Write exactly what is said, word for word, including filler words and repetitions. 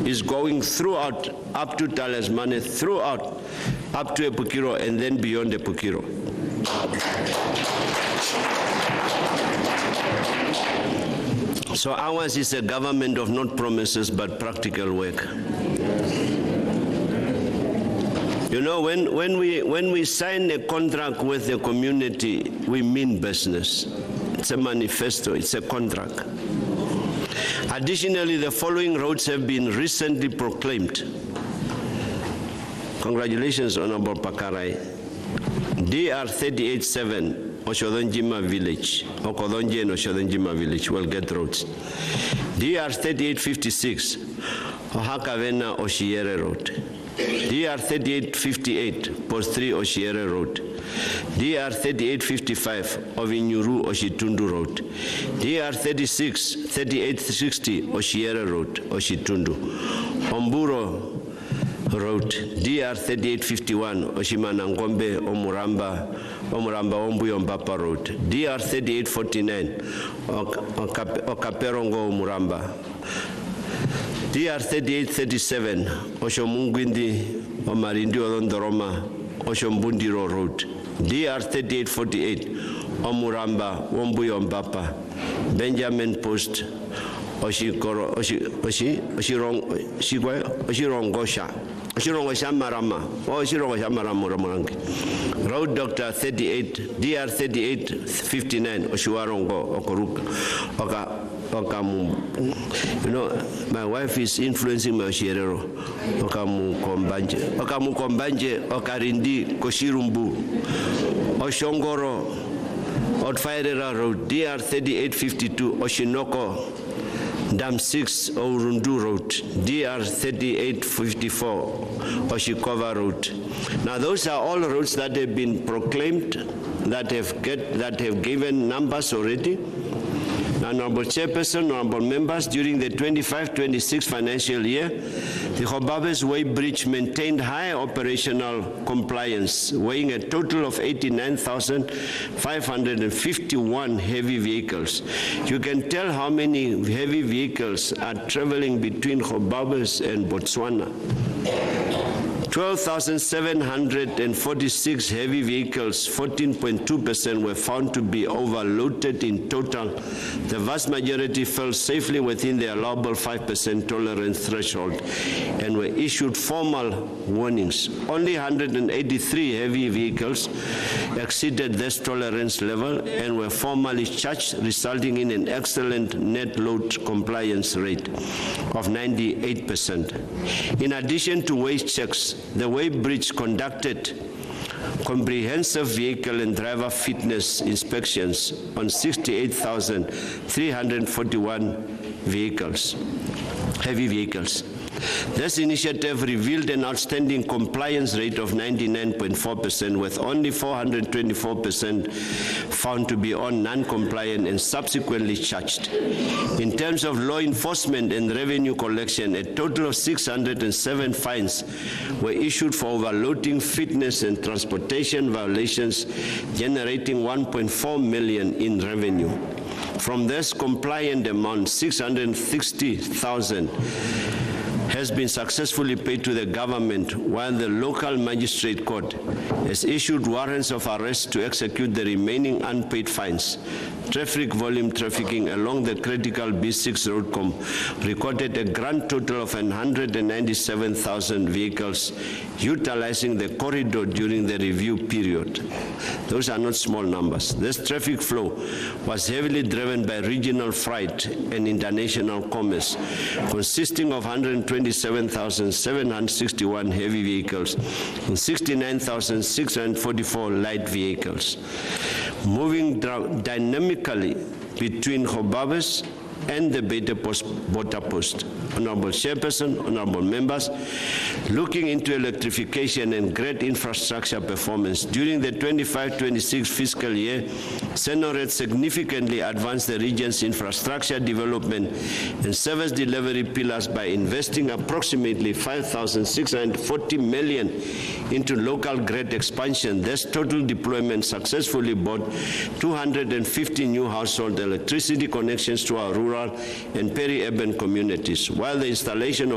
is going throughout, up to Talismane, throughout, up to Epukiro, and then beyond Epukiro. So ours is a government of not promises but practical work. You know, when, when, we, when we sign a contract with the community, we mean business. It's a manifesto, it's a contract. Additionally, the following roads have been recently proclaimed. Congratulations, Honorable Pakarai. D R thirty-eight seven, Oshodonjima Village, Okodonji and Oshodonjima Village, will get roads. D R thirty-eight fifty-six, Ohakavena Oshiere Road. D R thirty-eight fifty-eight, Post three Oshiere Road. D R thirty-eight fifty-five, Ovinyuru Oshitundu Road. D R thirty-six thirty-eight sixty, Oshiere Road, Oshitundu. Omburo Road, D R thirty-eight fifty-one, Oshimanangombe, Omuramba, Omuramba Ombuyo Mbapa Road. D R thirty-eight forty-nine, Okaperongo Omuramba. D R thirty-eight thirty-seven, Oshomungwindi, Omarindi Odondoroma, Oshombundiro Road. D R thirty-eight forty-eight, Omuramba, Ombuyo Mbapa, Benjamin Post, Oshikoro, Oshi, Oshi, Oshirong, Oshikwe, Oshirongosha, Oshirongosha Marama, Oshirongosha Maramurangi. Road Doctor thirty-eight, D R thirty-eight fifty-nine, Oshuarongo, Okoruka, Oka, Okamu. You know, my wife is influencing my Oshirero, Okamu Kombanje, Okamu Kombanje, Okarindi, Koshirumbu, Oshongoro, Otfairera Road, D R thirty-eight fifty-two, Oshinoko, Dam six, Orundu Road, D R thirty-eight fifty-four, Oshikova Road. Now those are all roads that have been proclaimed, that have, get, that have given numbers already. Now, Honorable Chairperson, Honorable Members, during the twenty-five twenty-six financial year, the Hobabes Way Bridge maintained high operational compliance, weighing a total of eighty-nine thousand five hundred fifty-one heavy vehicles. You can tell how many heavy vehicles are traveling between Hobabes and Botswana. twelve thousand seven hundred forty-six heavy vehicles, fourteen point two percent, were found to be overloaded in total. The vast majority fell safely within the allowable five percent tolerance threshold and were issued formal warnings. Only one hundred eighty-three heavy vehicles exceeded this tolerance level and were formally charged, resulting in an excellent net load compliance rate of ninety-eight percent. In addition to waste checks, the Way Bridge conducted comprehensive vehicle and driver fitness inspections on sixty-eight thousand three hundred forty-one vehicles, heavy vehicles. This initiative revealed an outstanding compliance rate of ninety-nine point four percent, with only four hundred twenty-four percent found to be on non-compliant and subsequently charged. In terms of law enforcement and revenue collection, a total of six hundred seven fines were issued for overloading, fitness, and transportation violations, generating one point four million dollars in revenue. From this compliant amount, six hundred sixty thousand has been successfully paid to the government, while the local magistrate court has issued warrants of arrest to execute the remaining unpaid fines. Traffic volume trafficking along the critical B six road com recorded a grand total of one hundred ninety-seven thousand vehicles utilizing the corridor during the review period. Those are not small numbers. This traffic flow was heavily driven by regional freight and international commerce, consisting of one hundred twenty-seven thousand seven hundred sixty-one heavy vehicles and sixty-nine thousand six hundred forty-four light vehicles. Moving dynamically between Hobabes and the Beta Post border post. Honorable Chairperson, honorable members, looking into electrification and great infrastructure performance, during the twenty-five twenty-six fiscal year, Senoret significantly advanced the region's infrastructure development and service delivery pillars by investing approximately five thousand six hundred forty million dollars into local grid expansion. This total deployment successfully brought two hundred fifty new household electricity connections to our rural and peri-urban communities, while the installation of